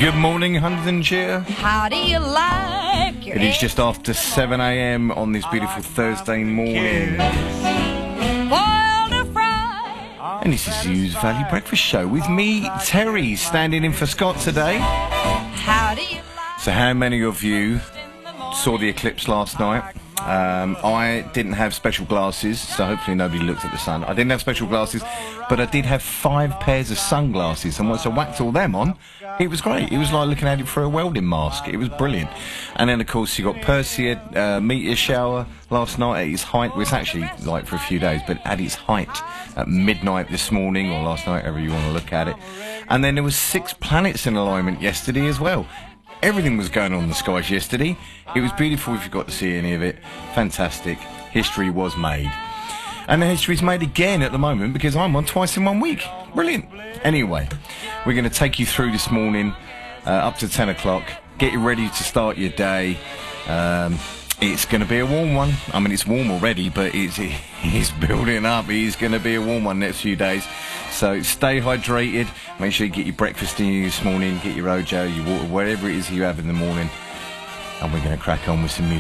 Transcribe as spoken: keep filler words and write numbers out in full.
Good morning, Huntingdonshire. How do you like your It is just after seven a m on this beautiful Thursday morning. boiled or fried? And this is Hugh's Valley Breakfast Show with me, Terry, standing in for Scott today. How do you like So how many of you saw the eclipse last night? Um, I didn't have special glasses, so hopefully nobody looked at the sun. I didn't have special glasses, but I did have five pairs of sunglasses, and once I whacked all them on, it was great. It was like looking at it through a welding mask. It was brilliant. And then, of course, you got Perseid uh, meteor shower last night at its height. Well, it's actually like for a few days, but at its height at midnight this morning, or last night, however you want to look at it. And then there was six planets in alignment yesterday as well. Everything was going on in the skies yesterday. It was beautiful if you got to see any of it. Fantastic. History was made. And the history's made again at the moment because I'm on twice in one week. Brilliant. Anyway, we're going to take you through this morning uh, up to ten o'clock. Get you ready to start your day. Um, it's going to be a warm one. I mean, it's warm already, but it's, it's building up. It's going to be a warm one next few days. So stay hydrated. Make sure you get your breakfast in you this morning. Get your Ojo, your water, whatever it is you have in the morning. And we're going to crack on with some music.